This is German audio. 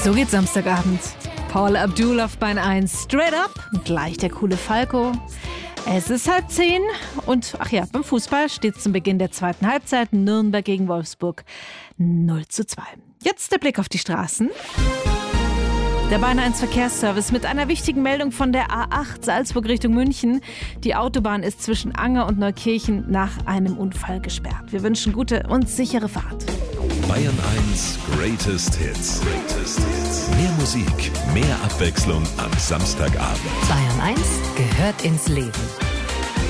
So geht's Samstagabend. Paula Abdul auf Bein 1, Straight Up, gleich der coole Falco. Es ist 9:30 und beim Fußball steht zum Beginn der zweiten Halbzeit Nürnberg gegen Wolfsburg 0:2. Jetzt der Blick auf die Straßen. Der Bein 1 Verkehrsservice mit einer wichtigen Meldung von der A8 Salzburg Richtung München. Die Autobahn ist zwischen Anger und Neukirchen nach einem Unfall gesperrt. Wir wünschen gute und sichere Fahrt. Bayern 1 Greatest Hits. Mehr Musik, mehr Abwechslung am Samstagabend. Bayern 1 gehört ins Leben.